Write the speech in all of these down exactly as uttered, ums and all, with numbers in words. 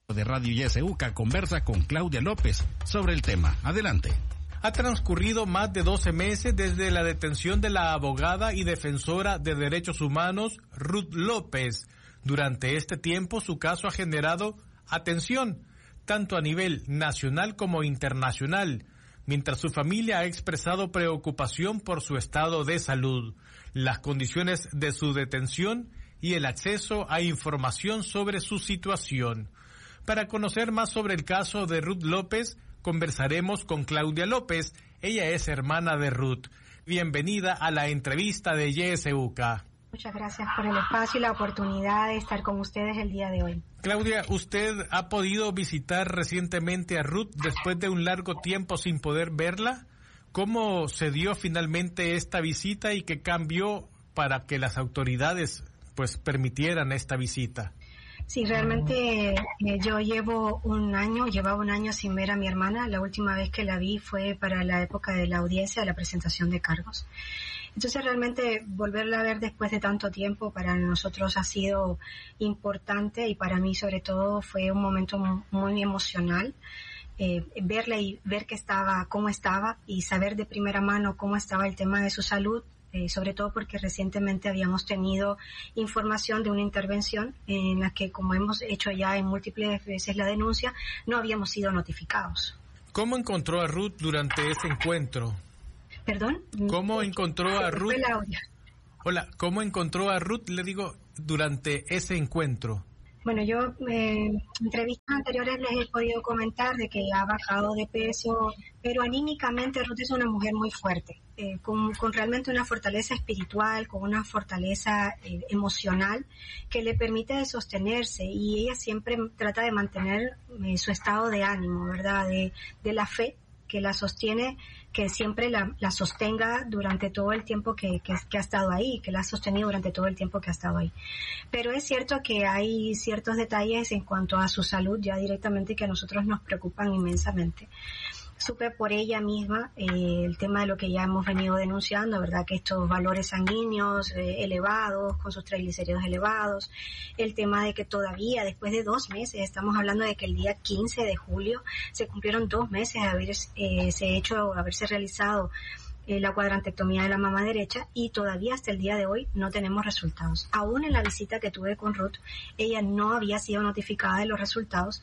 de Radio Y S U C A conversa con Claudia López sobre el tema. Adelante. Ha transcurrido más de doce meses desde la detención de la abogada y defensora de derechos humanos Ruth López. Durante este tiempo su caso ha generado atención, tanto a nivel nacional como internacional, mientras su familia ha expresado preocupación por su estado de salud, las condiciones de su detención y el acceso a información sobre su situación. Para conocer más sobre el caso de Ruth López, conversaremos con Claudia López. Ella es hermana de Ruth. Bienvenida a la entrevista de Y S U C A. Muchas gracias por el espacio y la oportunidad de estar con ustedes el día de hoy. Claudia, ¿usted ha podido visitar recientemente a Ruth después de un largo tiempo sin poder verla? ¿Cómo se dio finalmente esta visita y qué cambió para que las autoridades pues permitieran esta visita? Sí, realmente eh, yo llevo un año, llevaba un año sin ver a mi hermana. La última vez que la vi fue para la época de la audiencia, de la presentación de cargos. Entonces realmente volverla a ver después de tanto tiempo para nosotros ha sido importante y para mí sobre todo fue un momento muy emocional. Eh, verla y ver que estaba, cómo estaba y saber de primera mano cómo estaba el tema de su salud. Eh, sobre todo porque recientemente habíamos tenido información de una intervención en la que, como hemos hecho ya en múltiples veces la denuncia, no habíamos sido notificados. ¿Cómo encontró a Ruth durante ese encuentro? ¿Perdón? ¿Cómo encontró a Ruth? Hola, ¿cómo encontró a Ruth, le digo, durante ese encuentro? Bueno, yo eh, en entrevistas anteriores les he podido comentar de que ha bajado de peso, pero anímicamente Ruth es una mujer muy fuerte, eh, con, con realmente una fortaleza espiritual, con una fortaleza eh, emocional que le permite sostenerse, y ella siempre trata de mantener eh, su estado de ánimo, ¿verdad? De, de la fe que la sostiene, que siempre la, la sostenga durante todo el tiempo que, que, que ha estado ahí, que la ha sostenido durante todo el tiempo que ha estado ahí. Pero es cierto que hay ciertos detalles en cuanto a su salud ya directamente que a nosotros nos preocupan inmensamente. Supe por ella misma eh, el tema de lo que ya hemos venido denunciando, ¿verdad? Que estos valores sanguíneos eh, elevados, con sus triglicéridos elevados, el tema de que todavía después de dos meses, estamos hablando de que el día quince de julio se cumplieron dos meses de haberse eh, se hecho, haberse realizado eh, la cuadrantectomía de la mama derecha, y todavía hasta el día de hoy no tenemos resultados. Aún en la visita que tuve con Ruth, ella no había sido notificada de los resultados.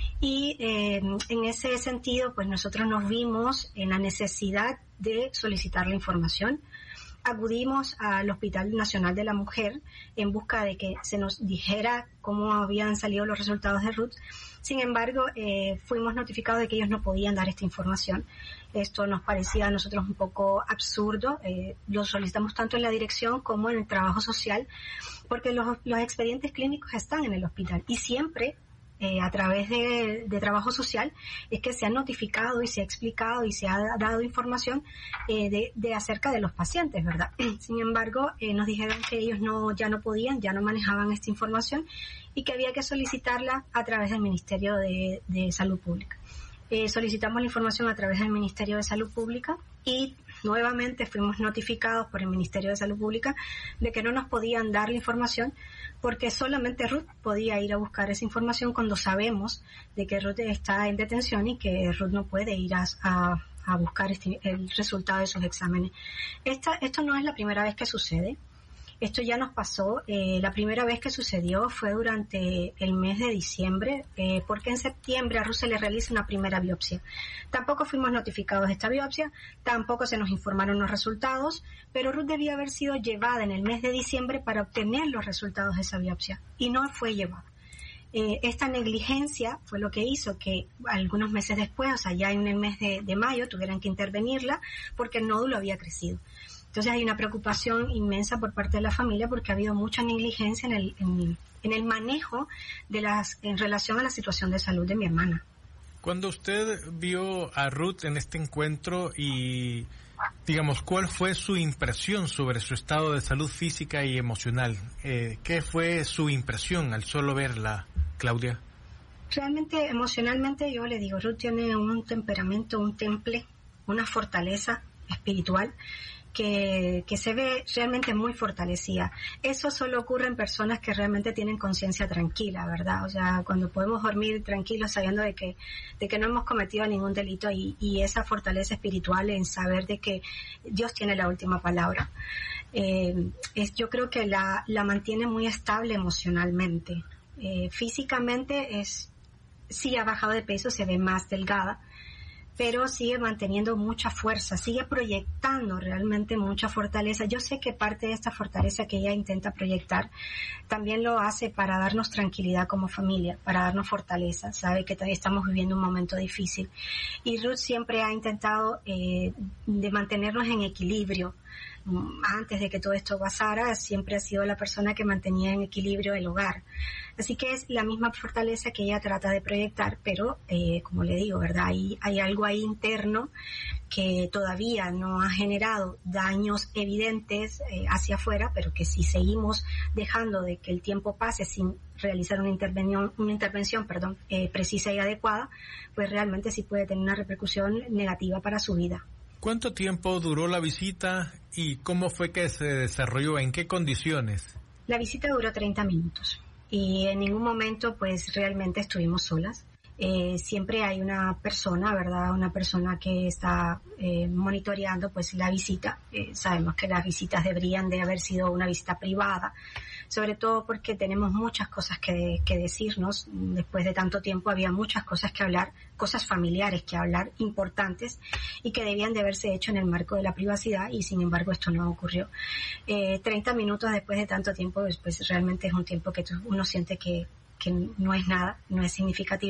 Y eh, en ese sentido, pues nosotros nos vimos en la necesidad de solicitar la información. Acudimos al Hospital Nacional de la Mujer en busca de que se nos dijera cómo habían salido los resultados de Ruth. Sin embargo, eh, fuimos notificados de que ellos no podían dar esta información. Esto nos parecía a nosotros un poco absurdo. Eh, lo solicitamos tanto en la dirección como en el trabajo social, porque los, los expedientes clínicos están en el hospital y siempre Eh, a través de, de trabajo social es que se ha notificado y se ha explicado y se ha dado información eh, de, de acerca de los pacientes, ¿verdad? Sin embargo, eh, nos dijeron que ellos no ya no podían, ya no manejaban esta información y que había que solicitarla a través del Ministerio de, de Salud Pública. Eh, solicitamos la información a través del Ministerio de Salud Pública y nuevamente fuimos notificados por el Ministerio de Salud Pública de que no nos podían dar la información porque solamente Ruth podía ir a buscar esa información cuando sabemos de que Ruth está en detención y que Ruth no puede ir a, a, a buscar este, el resultado de sus exámenes. Esta, esto no es la primera vez que sucede. Esto ya nos pasó, eh, la primera vez que sucedió fue durante el mes de diciembre, eh, porque en septiembre a Ruth se le realiza una primera biopsia. Tampoco fuimos notificados de esta biopsia, tampoco se nos informaron los resultados, pero Ruth debía haber sido llevada en el mes de diciembre para obtener los resultados de esa biopsia, y no fue llevada. Eh, esta negligencia fue lo que hizo que algunos meses después, o sea, ya en el mes de, de mayo, tuvieran que intervenirla porque el nódulo había crecido. Entonces hay una preocupación inmensa por parte de la familia porque ha habido mucha negligencia en el, en, en el manejo de las, en relación a la situación de salud de mi hermana. Cuando usted vio a Ruth en este encuentro y, digamos, ¿cuál fue su impresión sobre su estado de salud física y emocional? Eh, ¿Qué fue su impresión al solo verla, Claudia? Realmente, emocionalmente, yo le digo, Ruth tiene un temperamento, un temple, una fortaleza espiritual que, que se ve realmente muy fortalecida. Eso solo ocurre en personas que realmente tienen conciencia tranquila, ¿verdad? O sea, cuando podemos dormir tranquilos sabiendo de que, de que no hemos cometido ningún delito y, y esa fortaleza espiritual en saber de que Dios tiene la última palabra. Eh, es, yo creo que la, la mantiene muy estable emocionalmente. Eh, físicamente es, sí ha bajado de peso, se ve más delgada, pero sigue manteniendo mucha fuerza, sigue proyectando realmente mucha fortaleza. Yo sé que parte de esta fortaleza que ella intenta proyectar también lo hace para darnos tranquilidad como familia, para darnos fortaleza. Sabe que todavía estamos viviendo un momento difícil. Y Ruth siempre ha intentado eh, de mantenernos en equilibrio. Antes de que todo esto pasara, siempre ha sido la persona que mantenía en equilibrio el hogar. Así que es la misma fortaleza que ella trata de proyectar, pero eh, como le digo, ¿verdad? Hay, hay algo ahí interno que todavía no ha generado daños evidentes eh, hacia afuera, pero que si seguimos dejando de que el tiempo pase sin realizar una intervención, una intervención, perdón, eh, precisa y adecuada, pues realmente sí puede tener una repercusión negativa para su vida. ¿Cuánto tiempo duró la visita y cómo fue que se desarrolló? ¿En qué condiciones? La visita duró treinta minutos y en ningún momento pues realmente estuvimos solas. Eh, siempre hay una persona, ¿verdad? Una persona que está eh, monitoreando pues la visita. Eh, sabemos que las visitas deberían de haber sido una visita privada, sobre todo porque tenemos muchas cosas que, que decirnos. Después de tanto tiempo había muchas cosas que hablar, cosas familiares que hablar, importantes, y que debían de haberse hecho en el marco de la privacidad, y sin embargo esto no ocurrió. Eh, treinta minutos después de tanto tiempo, pues realmente es un tiempo que uno siente que, que no es nada, no es significativo.